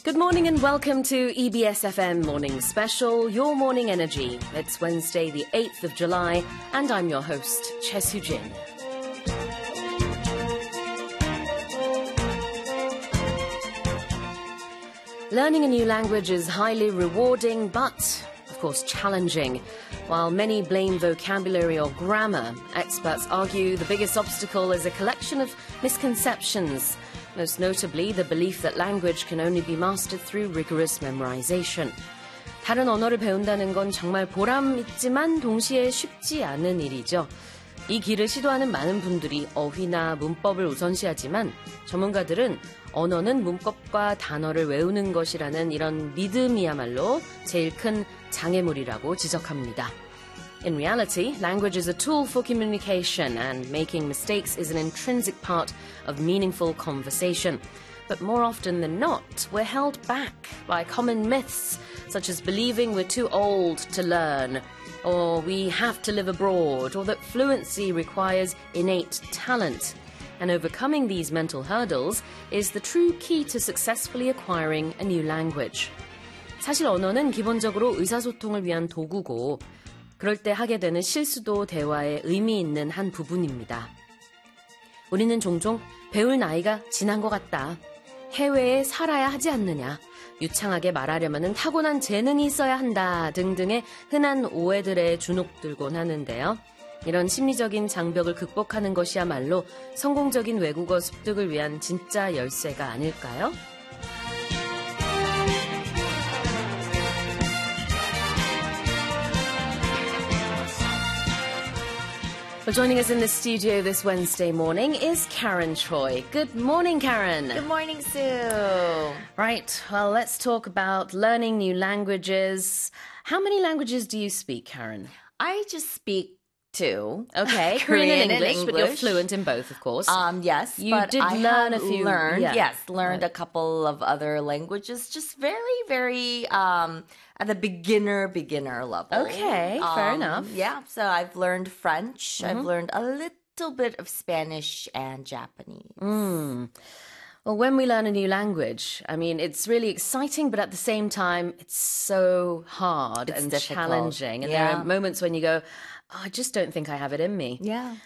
Good morning and welcome to EBS FM Morning Special, Your Morning Energy. It's Wednesday, the 8th of July, and I'm your host, Choi Soo-jin. Learning a new language is highly rewarding, but, of course, challenging. While many blame vocabulary or grammar, experts argue the biggest obstacle is a collection of misconceptions. Most notably, the belief that language can only be mastered through rigorous memorization. 다른 언어를 배운다는 건 정말 보람 있지만 동시에 쉽지 않은 일이죠. 이 길을 시도하는 많은 분들이 어휘나 문법을 우선시하지만 전문가들은 언어는 문법과 단어를 외우는 것이라는 이런 믿음이야말로 제일 큰 장애물이라고 지적합니다. In reality, language is a tool for communication and making mistakes is an intrinsic part of meaningful conversation. But more often than not, we're held back by common myths, such as believing we're too old to learn, or we have to live abroad, or that fluency requires innate talent. And overcoming these mental hurdles is the true key to successfully acquiring a new language. 사실 언어는 기본적으로 의사소통을 위한 도구고 그럴 때 하게 되는 실수도 대화에 의미 있는 한 부분입니다. 우리는 종종 배울 나이가 지난 것 같다. 해외에 살아야 하지 않느냐. 유창하게 말하려면 타고난 재능이 있어야 한다. 등등의 흔한 오해들에 주눅들곤 하는데요. 이런 심리적인 장벽을 극복하는 것이야말로 성공적인 외국어 습득을 위한 진짜 열쇠가 아닐까요? Well, joining us in the studio this Wednesday morning is Karen Choi. Good morning, Karen. Good morning, Sue. Right, well, let's talk about learning new languages. How many languages do you speak, Karen? I just speak two. Okay, Korean and English, but you're fluent in both, of course. Yes, You but did I learn have a few- Learned, yeah. yes, learned a couple of other languages, just very at the beginner level. Okay, fair enough. Yeah, so I've learned French. I've learned a little bit of Spanish and Japanese. Well, when we learn a new language, I mean, it's really exciting, but at the same time, it's so hard It's and difficult. challenging. And there Yeah. are moments when you go, oh, I just don't think I have it in me. Yeah.